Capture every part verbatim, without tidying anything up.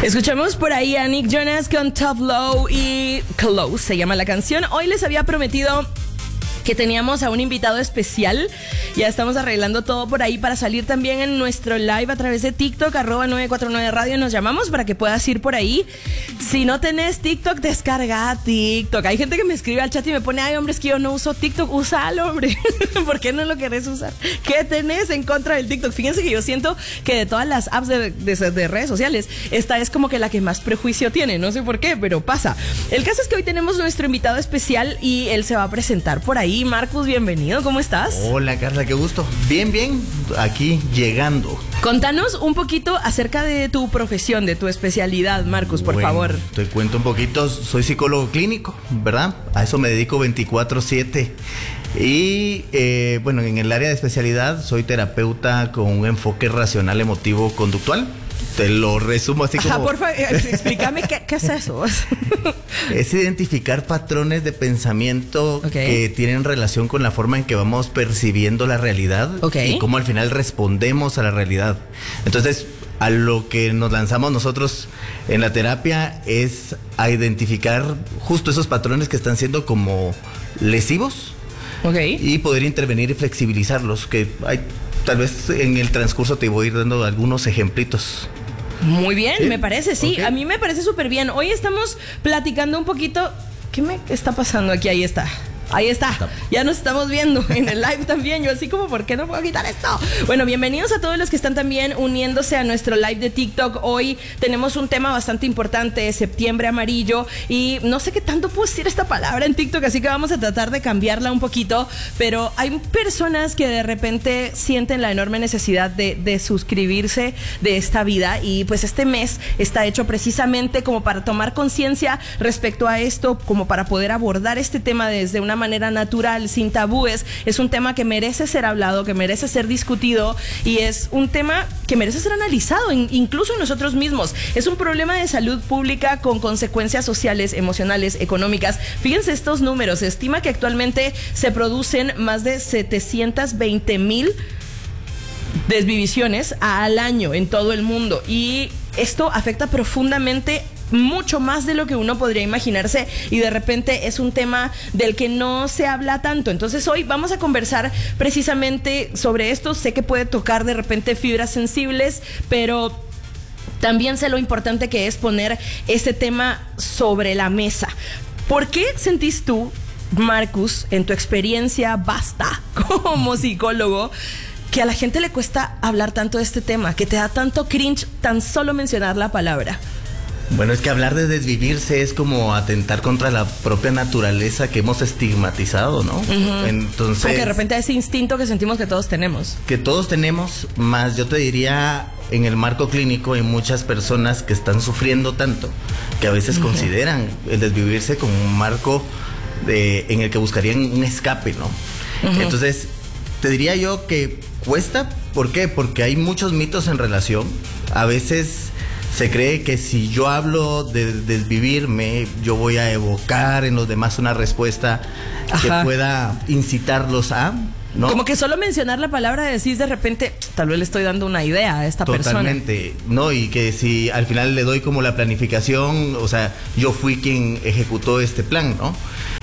Escuchamos por ahí a Nick Jonas con Top Low y Close, se llama la canción. Hoy les había prometido que teníamos a un invitado especial. Ya estamos arreglando todo por ahí para salir también en nuestro live a través de TikTok, arroba nueve cuatro nueve radio, nos llamamos para que puedas ir por ahí. Si no tenés TikTok, descarga TikTok. Hay gente que me escribe al chat y me pone, ay, hombre, es que yo no uso TikTok. Úsalo, hombre. ¿Por qué no lo querés usar? ¿Qué tenés en contra del TikTok? Fíjense que yo siento que de todas las apps de, de, de redes sociales, esta es como que la que más prejuicio tiene. No sé por qué, pero pasa. El caso es que hoy tenemos nuestro invitado especial y él se va a presentar por ahí. Marcus, bienvenido, ¿cómo estás? Hola Carla, qué gusto. Bien, bien, aquí llegando. Contanos un poquito acerca de tu profesión, de tu especialidad, Marcus, por bueno, favor. Te cuento un poquito, soy psicólogo clínico, ¿verdad? A eso me dedico veinticuatro siete. Y eh, bueno, en el área de especialidad soy terapeuta con un enfoque racional emotivo conductual. Te lo resumo así como... Ajá, por favor, explícame qué, qué es eso. Es identificar patrones de pensamiento okay. que tienen relación con la forma en que vamos percibiendo la realidad okay. y cómo al final respondemos a la realidad. Entonces, a lo que nos lanzamos nosotros en la terapia es a identificar justo esos patrones que están siendo como lesivos okay. y poder intervenir y flexibilizarlos, que hay... Tal vez en el transcurso te voy a ir dando algunos ejemplitos. Muy bien, ¿sí? Me parece, sí. Okay. A mí me parece súper bien. Hoy estamos platicando un poquito... ¿Qué me está pasando aquí? Ahí está. Ahí está, ya nos estamos viendo en el live también. Yo así como, ¿por qué no puedo quitar esto? Bueno, bienvenidos a todos los que están también uniéndose a nuestro live de TikTok. Hoy tenemos un tema bastante importante, septiembre amarillo. Y no sé qué tanto puedo decir esta palabra en TikTok, así que vamos a tratar de cambiarla un poquito. Pero hay personas que de repente sienten la enorme necesidad de, de suscribirse de esta vida. Y pues este mes está hecho precisamente como para tomar conciencia respecto a esto, como para poder abordar este tema desde una manera natural, sin tabúes. Es un tema que merece ser hablado, que merece ser discutido y es un tema que merece ser analizado in, incluso nosotros mismos. Es un problema de salud pública con consecuencias sociales, emocionales, económicas. Fíjense estos números. Se estima que actualmente se producen más de setecientas veinte mil desvivisiones al año en todo el mundo y esto afecta profundamente mucho más de lo que uno podría imaginarse y de repente es un tema del que no se habla tanto. Entonces hoy vamos a conversar precisamente sobre esto. Sé que puede tocar de repente fibras sensibles, pero también sé lo importante que es poner este tema sobre la mesa. ¿Por qué sentís tú, Marcus, en tu experiencia vasta como psicólogo, que a la gente le cuesta hablar tanto de este tema, que te da tanto cringe tan solo mencionar la palabra? Bueno, es que hablar de desvivirse es como atentar contra la propia naturaleza que hemos estigmatizado, ¿no? Uh-huh. Entonces... Porque de repente ese instinto que sentimos que todos tenemos. Que todos tenemos, más yo te diría, en el marco clínico hay muchas personas que están sufriendo tanto, que a veces uh-huh. consideran el desvivirse como un marco de, en el que buscarían un escape, ¿no? Uh-huh. Entonces, te diría yo que cuesta, ¿por qué? Porque hay muchos mitos en relación, a veces... Se cree que si yo hablo de desvivirme, yo voy a evocar en los demás una respuesta Ajá. que pueda incitarlos a... ¿no? Como que solo mencionar la palabra decís de repente, tal vez le estoy dando una idea a esta Totalmente, persona. Totalmente, ¿no? Y que si al final le doy como la planificación, o sea, yo fui quien ejecutó este plan, ¿no?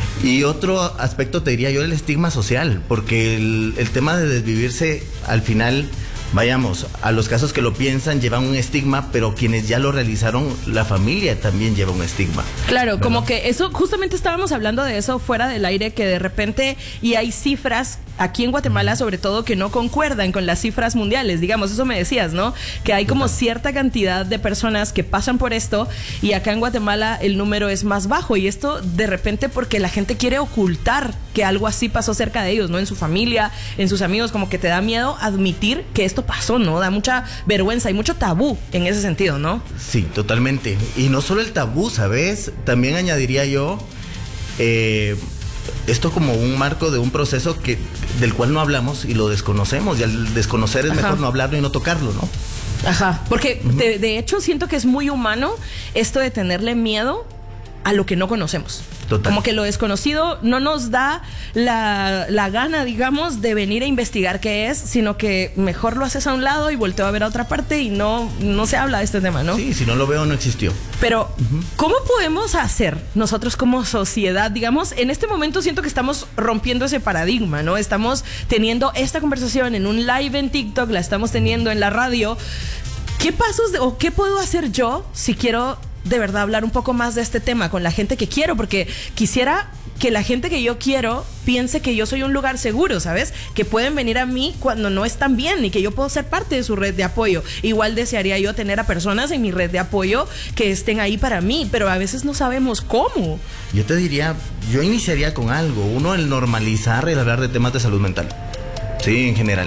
Y otro aspecto te diría yo el estigma social, porque el, el tema de desvivirse al final... Vayamos, a los casos que lo piensan llevan un estigma, pero quienes ya lo realizaron, la familia también lleva un estigma. Claro, ¿verdad? Como que eso, justamente estábamos hablando de eso fuera del aire, que de repente, y hay cifras aquí en Guatemala sobre todo que no concuerdan con las cifras mundiales, digamos, eso me decías, ¿no? Que hay como cierta cantidad de personas que pasan por esto y acá en Guatemala el número es más bajo y esto de repente porque la gente quiere ocultar que algo así pasó cerca de ellos, ¿no? En su familia, en sus amigos, como que te da miedo admitir que esto pasó, ¿no? Da mucha vergüenza y mucho tabú en ese sentido, ¿no? Sí, totalmente. Y no solo el tabú, ¿sabes? También añadiría yo eh, esto como un marco de un proceso que del cual no hablamos y lo desconocemos, y al desconocer es Ajá. mejor no hablarlo y no tocarlo, ¿no? Ajá, porque uh-huh. de, de hecho siento que es muy humano esto de tenerle miedo a lo que no conocemos. Total. Como que lo desconocido no nos da la, la gana, digamos, de venir a investigar qué es, sino que mejor lo haces a un lado y volteo a ver a otra parte y no, no se habla de este tema, ¿no? Sí, si no lo veo, no existió. Pero, uh-huh. ¿cómo podemos hacer nosotros como sociedad? Digamos, en este momento siento que estamos rompiendo ese paradigma, ¿no? Estamos teniendo esta conversación en un live en TikTok, la estamos teniendo en la radio. ¿Qué pasos de, o qué puedo hacer yo si quiero de verdad hablar un poco más de este tema con la gente que quiero? Porque quisiera que la gente que yo quiero piense que yo soy un lugar seguro, ¿sabes? Que pueden venir a mí cuando no están bien y que yo puedo ser parte de su red de apoyo. Igual desearía yo tener a personas en mi red de apoyo que estén ahí para mí, pero a veces no sabemos cómo. Yo te diría, yo iniciaría con algo. Uno, el normalizar el hablar de temas de salud mental. Sí, en general.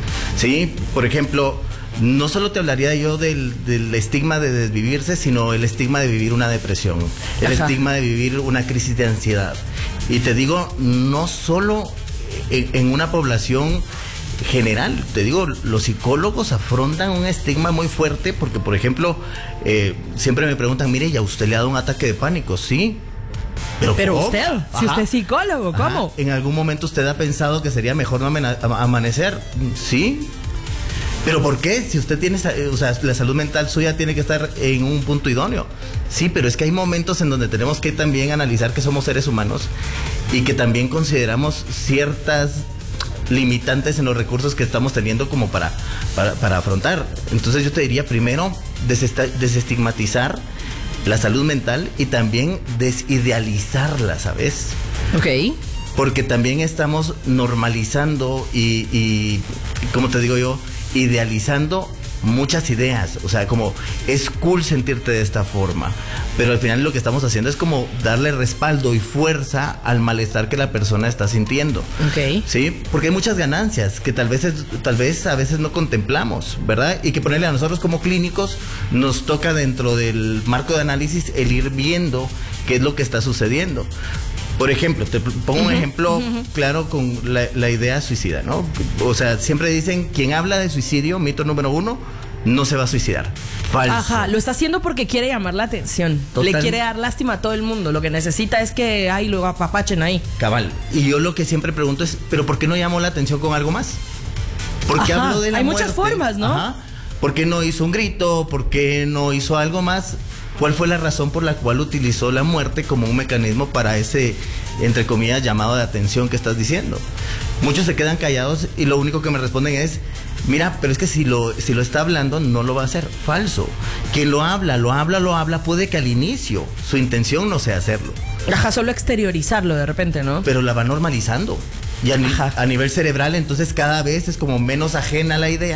Sí, por ejemplo, no solo te hablaría yo del, del estigma de desvivirse, sino el estigma de vivir una depresión, el Ajá. estigma de vivir una crisis de ansiedad. Y te digo, no solo en, en una población general, te digo, los psicólogos afrontan un estigma muy fuerte porque, por ejemplo, eh, siempre me preguntan, mire, ¿y a usted le ha dado un ataque de pánico? Sí. Pero, Pero usted, Ajá. si usted es psicólogo, ¿cómo? Ajá. ¿En algún momento usted ha pensado que sería mejor no amanecer? Sí. ¿Pero por qué? Si usted tiene, o sea, la salud mental suya tiene que estar en un punto idóneo. Sí, pero es que hay momentos en donde tenemos que también analizar que somos seres humanos y que también consideramos ciertas limitantes en los recursos que estamos teniendo como para, para, para afrontar. Entonces yo te diría primero desesta- desestigmatizar la salud mental y también desidealizarla, ¿sabes? Ok. Porque también estamos normalizando y, y ¿cómo te digo yo? Idealizando muchas ideas, o sea, como es cool sentirte de esta forma, pero al final lo que estamos haciendo es como darle respaldo y fuerza al malestar que la persona está sintiendo. Ok. Sí, porque hay muchas ganancias que tal vez, es, tal vez a veces no contemplamos, ¿verdad? Y que ponerle a nosotros como clínicos nos toca dentro del marco de análisis el ir viendo qué es lo que está sucediendo. Por ejemplo, te pongo uh-huh, un ejemplo uh-huh. claro con la, la idea suicida, ¿no? O sea, siempre dicen, quien habla de suicidio, mito número uno, no se va a suicidar. Falso. Ajá, lo está haciendo porque quiere llamar la atención. Total. Le quiere dar lástima a todo el mundo. Lo que necesita es que, ay, lo apapachen ahí. Cabal. Y yo lo que siempre pregunto es, ¿pero por qué no llamó la atención con algo más? ¿Por qué habló de la Hay muerte? muchas formas, ¿no? Ajá. ¿Por qué no hizo un grito? ¿Por qué no hizo algo más? ¿Cuál fue la razón por la cual utilizó la muerte como un mecanismo para ese, entre comillas, llamado de atención que estás diciendo? Muchos se quedan callados y lo único que me responden es, mira, pero es que si lo, si lo está hablando, no lo va a hacer. Falso. Quien lo habla, lo habla, lo habla, puede que al inicio su intención no sea hacerlo. Ajá, solo exteriorizarlo de repente, ¿no? Pero la va normalizando. Y a, ni, a nivel cerebral, entonces cada vez es como menos ajena a la idea.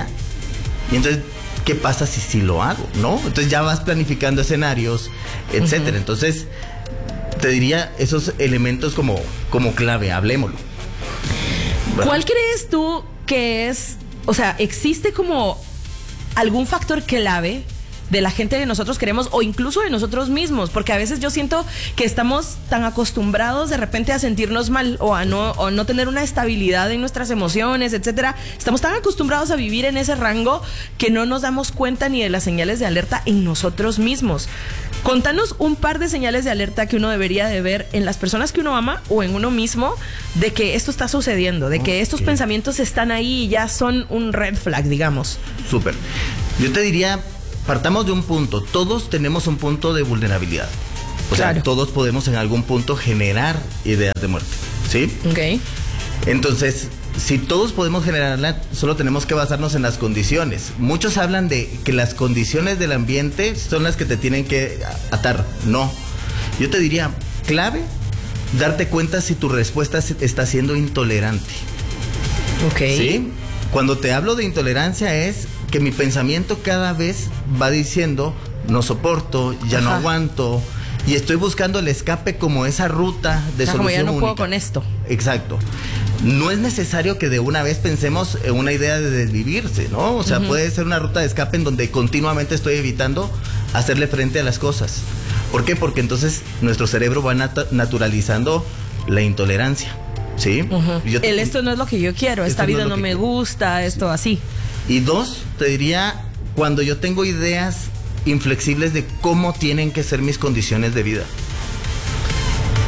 Y entonces, ¿qué pasa si, si lo hago? ¿No? Entonces ya vas planificando escenarios, etcétera. Uh-huh. Entonces, te diría esos elementos como, como clave, hablémoslo. ¿Verdad? ¿Cuál crees tú que es, o sea, existe como algún factor clave de la gente que nosotros queremos o incluso de nosotros mismos? Porque a veces yo siento que estamos tan acostumbrados de repente a sentirnos mal o a no, o no tener una estabilidad en nuestras emociones, etcétera. Estamos tan acostumbrados a vivir en ese rango que no nos damos cuenta ni de las señales de alerta en nosotros mismos. Contanos un par de señales de alerta que uno debería de ver en las personas que uno ama o en uno mismo de que esto está sucediendo, de que okay. estos pensamientos están ahí y ya son un red flag, digamos. Súper. Yo te diría, partamos de un punto. Todos tenemos un punto de vulnerabilidad. O claro. sea, todos podemos en algún punto generar ideas de muerte. ¿Sí? Ok. Entonces, si todos podemos generarla, solo tenemos que basarnos en las condiciones. Muchos hablan de que las condiciones del ambiente son las que te tienen que atar. No. Yo te diría, clave, darte cuenta si tu respuesta está siendo intolerante. Ok. ¿Sí? Cuando te hablo de intolerancia es que mi pensamiento cada vez va diciendo, no soporto, ya Ajá. no aguanto, y estoy buscando el escape como esa ruta de o sea, solución como ya no única. Puedo con esto. Exacto. No es necesario que de una vez pensemos en una idea de desvivirse, ¿no? O sea, uh-huh. puede ser una ruta de escape en donde continuamente estoy evitando hacerle frente a las cosas. ¿Por qué? Porque entonces nuestro cerebro va nat- naturalizando la intolerancia, ¿sí? Uh-huh. Yo te- El esto no es lo que yo quiero, esta vida no, no me gusta, esto así. Y dos, te diría, cuando yo tengo ideas inflexibles de cómo tienen que ser mis condiciones de vida.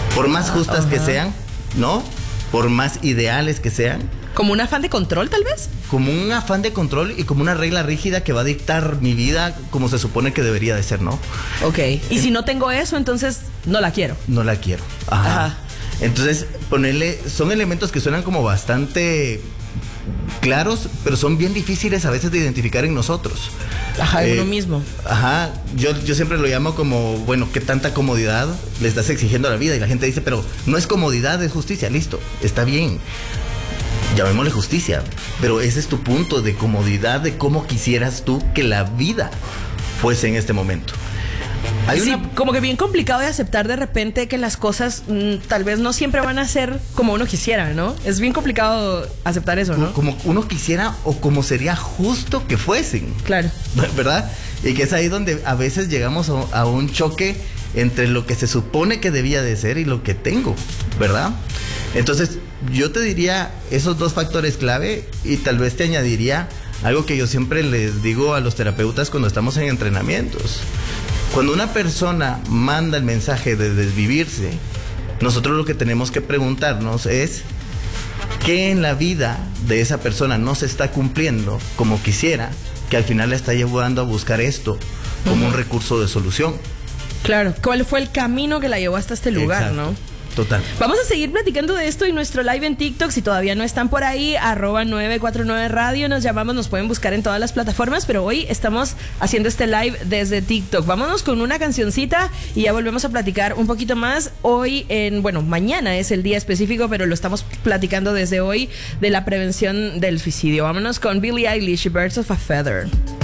Por más justas Ajá. que sean, ¿no? Por más ideales que sean. ¿Como un afán de control, tal vez? Como un afán de control y como una regla rígida que va a dictar mi vida como se supone que debería de ser, ¿no? Ok. Y si no tengo eso, entonces no la quiero. No la quiero. Ajá. Ajá. Entonces, ponerle, son elementos que suenan como bastante claros, pero son bien difíciles a veces de identificar en nosotros. Ajá, Eh, uno mismo. Ajá, yo, yo siempre lo llamo como, bueno, ¿qué tanta comodidad le estás exigiendo a la vida? Y la gente dice, pero no es comodidad, es justicia. Listo, está bien. Llamémosle justicia, pero ese es tu punto de comodidad, de cómo quisieras tú que la vida fuese en este momento. Hay Sí, una... como que bien complicado de aceptar de repente que las cosas mm, tal vez no siempre van a ser como uno quisiera, ¿no? Es bien complicado aceptar eso, ¿no? Como uno quisiera o como sería justo que fuesen. Claro. ¿Verdad? Y que es ahí donde a veces llegamos a, a un choque entre lo que se supone que debía de ser y lo que tengo, ¿verdad? Entonces, yo te diría esos dos factores clave y tal vez te añadiría algo que yo siempre les digo a los terapeutas cuando estamos en entrenamientos. Cuando una persona manda el mensaje de desvivirse, nosotros lo que tenemos que preguntarnos es ¿qué en la vida de esa persona no se está cumpliendo como quisiera, que al final le está llevando a buscar esto como uh-huh. un recurso de solución? Claro, ¿cuál fue el camino que la llevó hasta este lugar, Exacto. no? Total. Vamos a seguir platicando de esto en nuestro live en TikTok. Si todavía no están por ahí, arroba nueve cuatro nueve radio, nos llamamos, nos pueden buscar en todas las plataformas, pero hoy estamos haciendo este live desde TikTok. Vámonos con una cancioncita y ya volvemos a platicar un poquito más. Hoy, en bueno, mañana es el día específico, pero lo estamos platicando desde hoy de la prevención del suicidio. Vámonos con Billie Eilish, Birds of a Feather.